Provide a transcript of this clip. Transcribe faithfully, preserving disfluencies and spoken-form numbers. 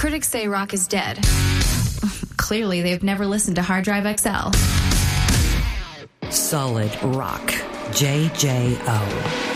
Critics say rock is dead. Clearly, they've never listened to Hard Drive X L. Solid rock. J J O.